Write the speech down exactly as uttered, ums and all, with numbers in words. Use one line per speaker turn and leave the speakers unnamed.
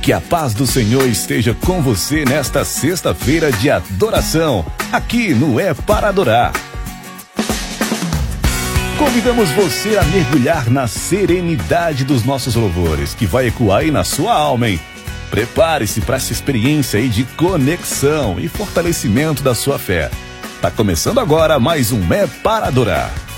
Que a paz do Senhor esteja com você nesta sexta-feira de adoração, aqui no É Para Adorar. Convidamos você a mergulhar na serenidade dos nossos louvores, que vai ecoar aí na sua alma, hein? Prepare-se para essa experiência aí de conexão e fortalecimento da sua fé. Tá começando agora mais um É Para Adorar.